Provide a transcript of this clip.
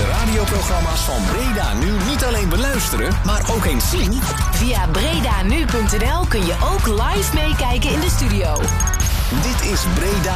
de radioprogramma's van Breda Nu niet alleen beluisteren, maar ook eens zien? Via bredanu.nl kun je ook live meekijken in de studio. Dit is Breda